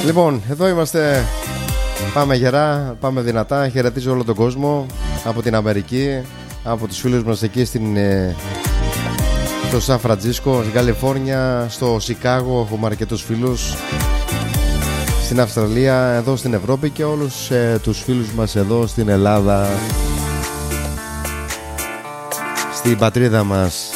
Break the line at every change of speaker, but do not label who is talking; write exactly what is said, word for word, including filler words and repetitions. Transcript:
Λοιπόν, εδώ είμαστε. Πάμε γερά, πάμε δυνατά. Χαιρετίζω όλο τον κόσμο από την Αμερική, από τους φίλους μας εκεί στην, στο Σαν Φραντζίσκο, στην Καλιφόρνια, στο Σικάγο. Έχουμε αρκετούς φίλους. Στην Αυστραλία, εδώ στην Ευρώπη και όλους ε, τους φίλους μας εδώ στην Ελλάδα, στην πατρίδα μας.